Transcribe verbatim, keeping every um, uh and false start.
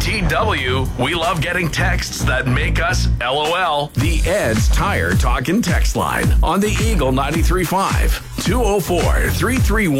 T W, we love getting texts that make us LOL. The Ed's Tire Talk and Text Line on the Eagle ninety-three point five, two oh four, three three one.